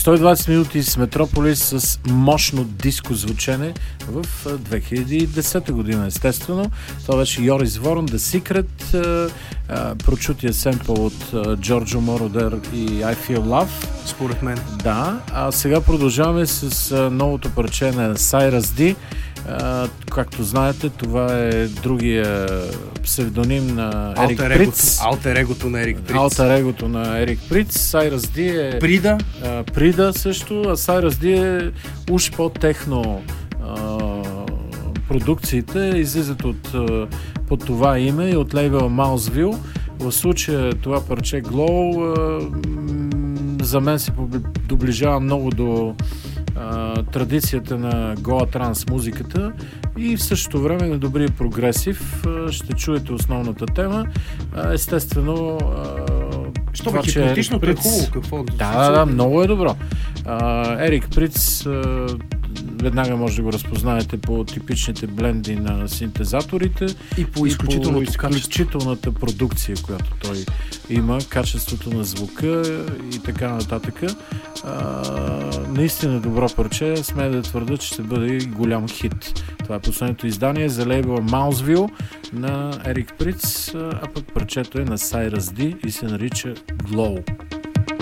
120 минути с Метрополис с мощно диско звучене в 2010 година, естествено. Това беше Йорис Ворон, The Secret, прочутия семпъл от Джорджо Мородер и I Feel Love. Според мен. Да, а сега продължаваме с новото парче на Cyrus D. Както знаете, това е другия псевдоним на Ерик Приц. Алтер-егото на Ерик Приц. Алтер-егото на Ерик Приц. Cyrus D е... Прида. Прида също, а Cyrus D е уж по-техно продукциите. Излизат под това име и от лейбъл Mouseville. В случая това парче Glow за мен се доближава много до традицията на Goa Trance музиката и в същото време на добрия прогресив. Ще чуете основната тема. Естествено, що бе, хипнотичното е хубаво. Какво? Да, много е добро. Ерик Приц веднага може да го разпознаете по типичните бленди на синтезаторите и по изключителната продукция, която той има, качеството на звука и така нататък. Наистина добро парче, смея да твърда, че ще бъде и голям хит. Това е последното издание за лейбъла Mouseville на Ерик Приц, а пък парчето е на Cyrus D и се нарича Glow.